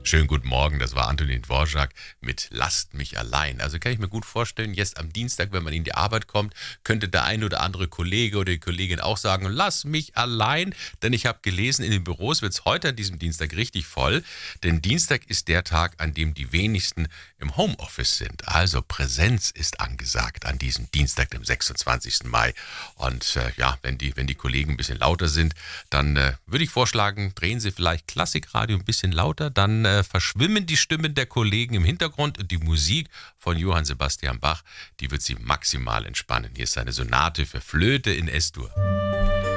Schönen guten Morgen, das war Antonin Dvorak mit Lasst mich allein. Also kann ich mir gut vorstellen, jetzt am Dienstag, wenn man in die Arbeit kommt, könnte der ein oder andere Kollege oder die Kollegin auch sagen, lass mich allein, denn ich habe gelesen, in den Büros wird es heute an diesem Dienstag richtig voll, denn Dienstag ist der Tag, an dem die wenigsten im Homeoffice sind. Also Präsenz ist angesagt an diesem Dienstag, dem 26. Mai. Und wenn die Kollegen ein bisschen lauter sind, dann würde ich vorschlagen, drehen Sie vielleicht Klassikradio ein bisschen lauter, dann verschwimmen die Stimmen der Kollegen im Hintergrund und die Musik von Johann Sebastian Bach, die wird Sie maximal entspannen. Hier ist seine Sonate für Flöte in S-Dur.